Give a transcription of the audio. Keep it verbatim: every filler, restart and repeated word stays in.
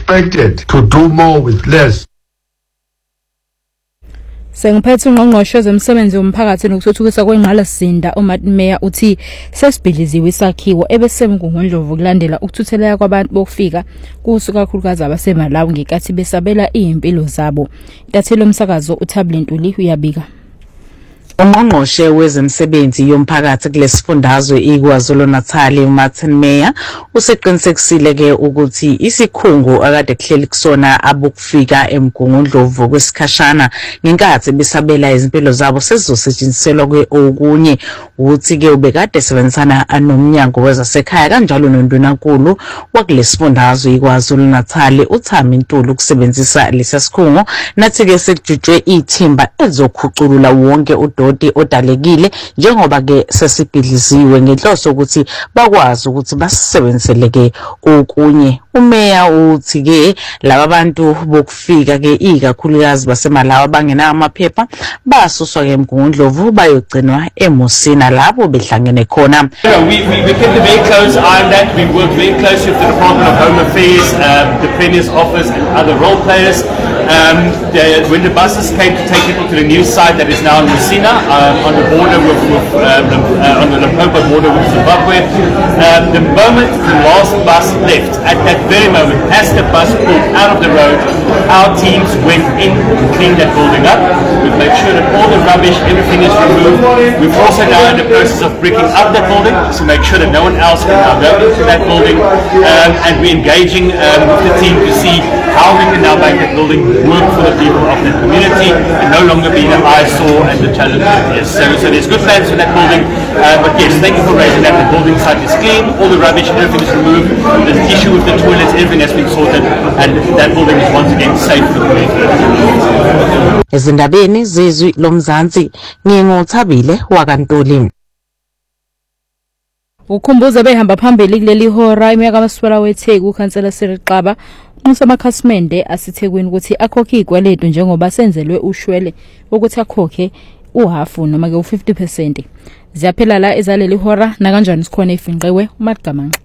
expected to do more with less. Sengiphethe ungqongqoshe wezemsebenzi womphakathi nokuthuthukiswa kwengqalasizinda uMartin Meyer uthi sesibhidliziwe isakhiwo ebesemgungundlovu kulandela ukuthutheleka kwabantu bokufika kusuka kakhulukazi abaseMalawi ngekathi besabela impilo zabo. Intatheli umsakazo uThabile Ntuli uyabika. Ungqongqoshe wezemsebenzi yomphakathi kulesifundazwe iKwaZulu Natal uMartin Meyer useqinisekisile ke ukuthi isikhungo akade kuhleli kusona abukufika emgungundlovu kwesikhashana ngenkathi besabela izimpilo zabo sezosetshenziselwa kwe okunye ukuthi ke ubekade sebenzisana nomnyango wezasekhaya kanjalo noNdunankulu wakulesifundazwe iKwaZulu Natal uThami Ntuli ukusebenzisa lesi sikhungo nathi ke sekujutshwe ithimba ezokhuculula wonke udoti odalekile njengoba ke sesibhidliziwe ngenhloso ukuthi bakwazi ukuthi basisebenzisele ke okunye. Umeya uthi ke laba bantu bokufika ke ikakhulukazi baseMalawi bangena amaphepha basuswa ke emgungundlovu bayogcinwa eMusina lapho behlangene khona. We we we kept a very close eye on that. We worked very closely with the Department of Home Affairs, um, the Premier's office, and other role players. Um, the, when the buses came to take people to the new site that is now in Musina, um, on the border with, with um, the, uh, on the Limpopo border with Zimbabwe, um, the moment the last bus left, at that very moment, as the bus pulled out of the road, our teams went in to clean that building up. We've made sure that all the rubbish, everything is removed. We've also now in the process of bricking up that building to make sure that no one else can now go into that building. Um, and we're engaging um, with the team to see how we can now make that building work for the people of that community and no longer be the eyesore and the challenge it is. So, so there's good plans for that building. Uh, but yes, thank you for raising that. The building site is clean, all the rubbish, everything is removed. The issue with the toilets, everything has been sorted, and that building is once again safe for the community. Ezindabeni zezwi lomzansi ngingoThabile wakwaNtuli. Ukhumbuza behamba phambili kuleli hora iminyaka kamasipala weTheku uKhansela Siriqaba unxusa amakhasimende asiThekwini ukuthi akhokhe ikweletu njengoba senzelwe ushwele ukuthi akhokhe uhafu noma ke u fifty percent. Ziyaphela la ezaleli hora na kanjani sikhona ifinqewe uMagamanxa.